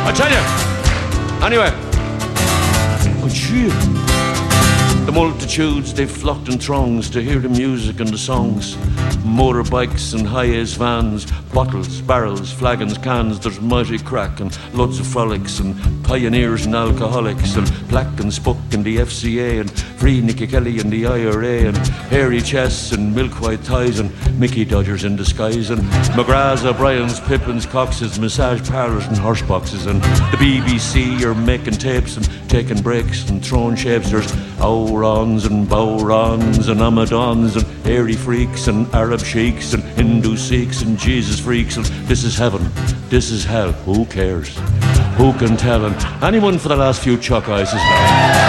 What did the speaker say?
I tell you. Anyway. Good shit. The multitudes, they flocked in throngs to hear the music and the songs. Motorbikes and high-ace vans, bottles, barrels, flagons, cans. There's mighty crack and loads of frolics and pioneers and alcoholics and Black and Spuck and the FCA and Free Nicky Kelly and the IRA and hairy chests and milk-white ties and Mickey Dodgers in disguise and McGrath's, O'Brien's, Pippin's, Cox's, massage parlours and horse boxes and the BBC are making tapes and taking breaks and throwing shapes. There's Aurons and Bowrons and Amadons and hairy freaks and Arab sheiks and Hindu Sikhs and Jesus freaks and this is heaven, this is hell, who cares? Who can tell? And anyone for the last few chuck ices?